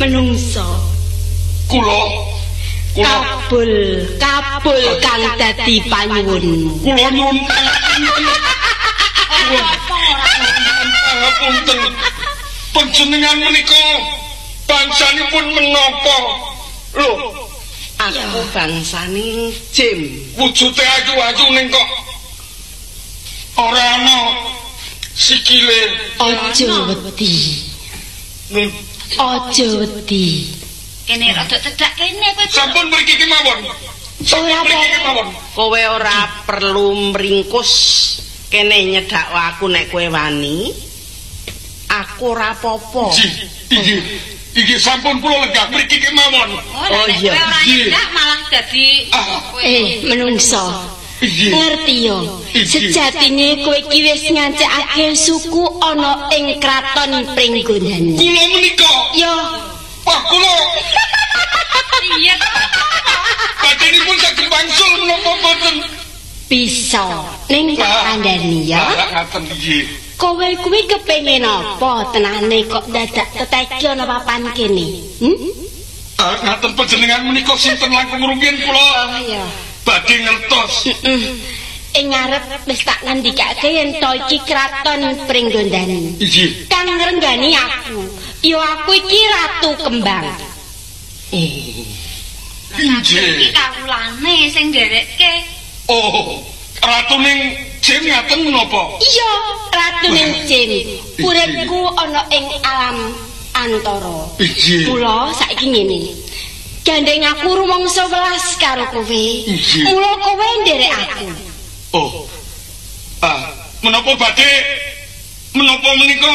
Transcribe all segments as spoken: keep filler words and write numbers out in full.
menungso. Kula kabul, kabul kang dadi panyuwunmu. Kula nyuwun punten. Panjenengan menika bangsanipun menapa? Lho, aku bangsane Jim. Wujude ayu-ayu ning kok ora ana sikile. Aja wedi. Aja wedi. Kene rada cedhak kene kowe. Sampun mriki kemawon. Ora apa-apa. Kowe ora perlu mringkus kene nyedak aku nek kowe wani. Aku ora apa-apa. Iki iki sampun kula lenggah mriki kemawon. Oh iya. Kowe ora nyedak malah dadi eh menungso. Ngerti yo. Sejatine kowe iki wis ngancekake suku ana ing kraton Pringgonan. Kula menika. Yo. Wah kula. Iya. Badanipun saged wangsul menapa boten? Bisa. Ning tak kandhani ya. Ngaten nggih. Kowe kuwi kepengin apa tenane kok dadak teteki ana papan kene? Hm? Ah, ngaten panjenengan menika sinten langkung rumiyin kula. Oh iya. Badhe ngertos. Heeh. Ing ngarep wis tak ngendikake yen to iki kraton Pringgonan. Nggih. Kang ngrenggani aku. Yo aku iki Ratu Kembang. Oh. Nggih. Iki kawulane sing nderekke. Oh, ratu ning Jim ngaten menapa? Iya, Ratu ning Jim. Uripku ana ing alam antara. Nggih. Mula saiki ngene. Gandeng aku rumangsa welas karo kowe. Mula kowe nderek aku. Oh. Ah, menapa badhe menapa menika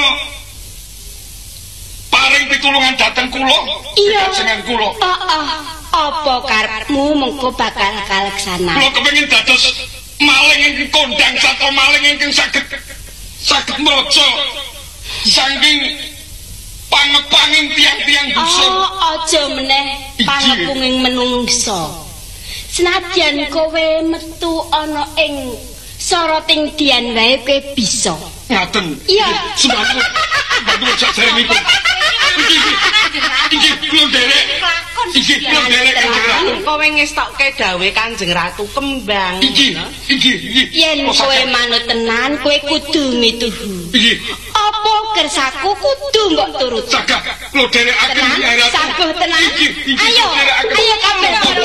paring pitulungan dhateng kula? Iya. Jenengan kula. Heeh. Apa karepmu mengko bakal kalaksana? Kula kepengin dados maling ingkang kondang saka maling ingkang saged saged mraja saking pangepanging tiang-tiang dusun. Oh, aja meneh pangepunging menungso. Senadyan kowe metu ana ing soroting dian wae kowe bisa. Ngaten. Iya. Sembahku. Sembahku saderengipun. Iki iki kula nderek. Iki kula nderek Kanjeng. Kowe ngestokke dawuh Kanjeng Ratu Kembang. Iki iki iki. Yen kowe manut tenan kowe kudu mituhu. Iki. Apa kersaku kudu mbok turut. Sagah kula nderekaken Tenan, saguh tenan. Ayo, ayo kabeh.